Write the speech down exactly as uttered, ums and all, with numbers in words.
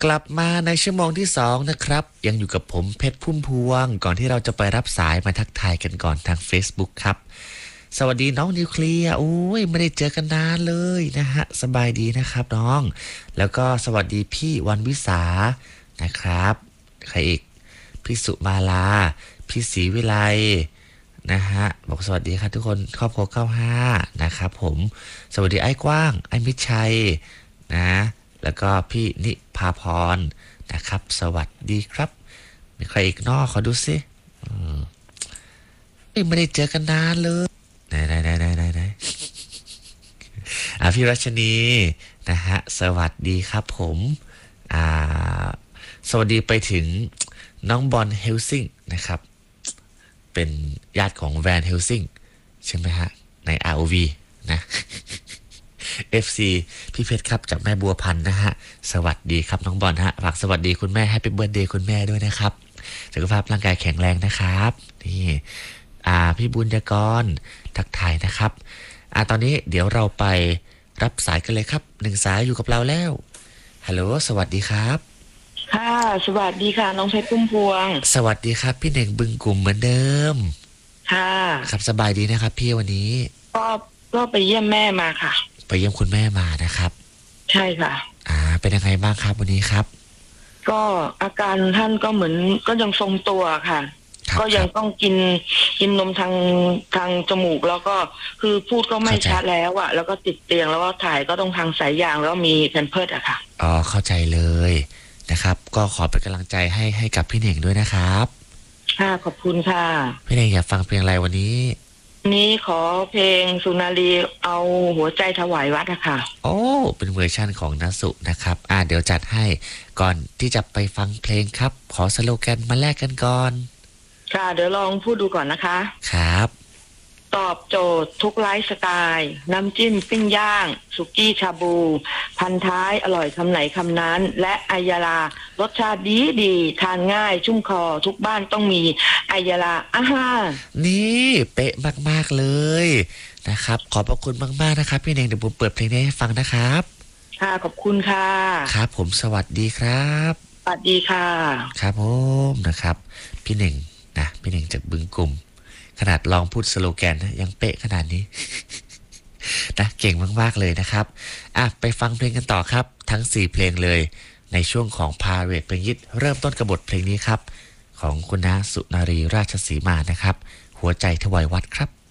กลับมาในชั่วโมงที่สองนะครับยังอยู่กับผมเพชรพุ่มพวงก่อนที่เราจะไปรับสายมาทักทายกันก่อนทาง Facebook ครับสวัสดีน้องนิวเคลียร์โอ้ยไม่ได้เจอกันนานเลยนะฮะสบายดีนะครับน้องแล้วก็สวัสดีพี่วันวิสานะครับใครอีกพี่สุมาลาพี่ศรีวิไลนะฮะบอกสวัสดีครับทุกคนครอบครัวเก้าสิบห้านะครับผมสวัสดีไอ้กว้างไอ้มิตรชัยนะแล้วก็พี่นิพาพรนะครับสวัสดีครับมีใครอีกนอกขอดูสิไม่ได้เจอกันนานเลยไหนไหนไหนไหนไหนไหนอ่าพี่รัชนีนะฮะสวัสดีครับผมอ่าสวัสดีไปถึงน้องบอลเฮลซิงนะครับเป็นญาติของแวนเฮลซิงใช่ไหมฮะใน อาร์ โอ วี นะ เอฟ ซี พี่เพชรครับจากแม่บัวพันธ์นะฮะสวัสดีครับน้องบอลฮะฝากสวัสดีคุณแม่แฮปปี้เบิร์ธเดย์คุณแม่ด้วยนะครับสุขภาพร่างกายแข็งแรงนะครับนี่อ่าพี่บุญยกรทักทายนะครับอ่าตอนนี้เดี๋ยวเราไปรับสายกันเลยครับหนึ่งสายอยู่กับเราแล้วฮัลโหลสวัสดีครับค่ะสวัสดีค่ะน้องเพชรพุ่มพวงสวัสดีครับพี่เน่งบึงกลุ่มเหมือนเดิมค่ะครับสบายดีนะครับพี่วันนี้ก็ก็ไปเยี่ยมแม่มาค่ะไปเยี่ยมคุณแม่มานะครับใช่ค่ะอ่าเป็นยังไงบ้างครับวันนี้ครับก็อาการท่านก็เหมือนก็ยังทรงตัวค่ะก็ยังต้องกินกินนมทางทางจมูกแล้วก็คือพูดก็ไม่ชัดแล้วอะแล้วก็ติดเตียงแล้วก็ถ่ายก็ต้องทางสายยางแล้วมีแพมเพิร์สอะค่ะอ๋อเข้าใจเลยนะครับก็ขอเป็นกำลังใจให้ให้กับพี่เน่งด้วยนะครับค่ะขอบคุณค่ะพี่เน่งอยากฟังเพลงอะไรวันนี้นี้ขอเพลงสุนารีเอาหัวใจถวายวัดอะค่ะโอ้เป็นเวอร์ชั่นของณสุนะครับอ่าเดี๋ยวจัดให้ก่อนที่จะไปฟังเพลงครับขอสโลแกนมาแลกกันก่อนค่ะเดี๋ยวลองพูดดูก่อนนะคะครับตอบโจทย์ทุกไลฟ์สไตล์น้ำจิ้มปิ้งย่างสุกี้ชาบูพันท้ายอร่อยคำไหนคำนั้นและอายารารสชาติดีดีทานง่ายชุ่มคอทุกบ้านต้องมีอายาราอาฮานี่เป๊ะมากๆเลยนะครับขอบพระคุณมากๆนะครับพี่เน่งเดี๋ยวผมเปิดเพลงนี้ให้ฟังนะครับค่ะขอบคุณค่ะครับผมสวัสดีครับสวัสดีค่ะครับผมนะครับพี่เน่งนะพี่เน่งจากบึงกลุ่มขนาดลองพูดสโลแกนนะยังเป๊ะขนาดนี้ นะเก่งมากๆเลยนะครับอ่ะไปฟังเพลงกันต่อครับทั้งสี่เพลงเลยในช่วงของพาเรดเพลงฮิตเริ่มต้นกับบทเพลงนี้ครับของคุณน้าสุนารีราชสีมานะครับหัวใจถวายวัดครับ